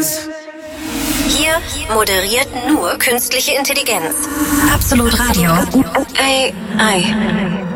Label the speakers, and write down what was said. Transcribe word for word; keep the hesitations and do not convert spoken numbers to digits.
Speaker 1: Intelligence.
Speaker 2: Hier moderiert nur künstliche Intelligenz.
Speaker 3: Absolut Radio.
Speaker 2: A I.